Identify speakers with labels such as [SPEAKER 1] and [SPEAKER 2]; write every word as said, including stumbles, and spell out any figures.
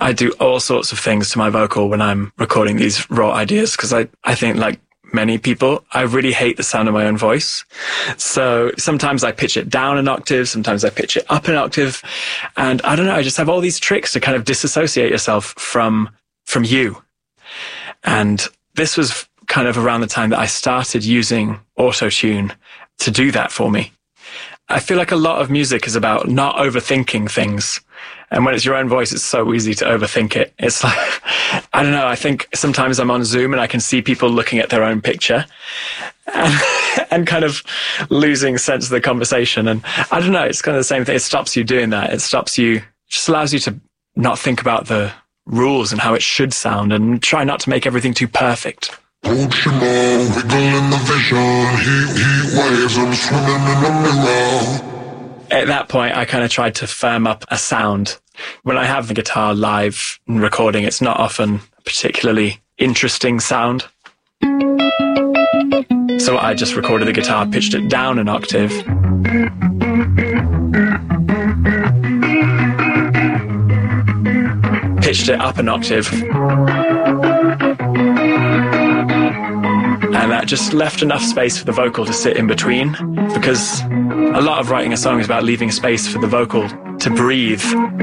[SPEAKER 1] I do all sorts of things to my vocal when I'm recording these raw ideas, because I, I think, like many people, I really hate the sound of my own voice. So sometimes I pitch it down an octave, sometimes I pitch it up an octave. And I don't know, I just have all these tricks to kind of disassociate yourself from, from you. And this was kind of around the time that I started using auto-tune to do that for me. I feel like a lot of music is about not overthinking things. And when it's your own voice, it's so easy to overthink it. It's like, I don't know, I think sometimes I'm on Zoom and I can see people looking at their own picture and, and kind of losing sense of the conversation. And I don't know, it's kind of the same thing. It stops you doing that. It stops you, just allows you to not think about the rules and how it should sound and try not to make everything too perfect.
[SPEAKER 2] At
[SPEAKER 1] that point, I kind of tried to firm up a sound. When I have the guitar live and recording, it's not often a particularly interesting sound. So I just recorded the guitar, pitched it down an octave. Pitched it up an octave. And that just left enough space for the vocal to sit in between, because a lot of writing a song is about leaving space for the vocal to breathe.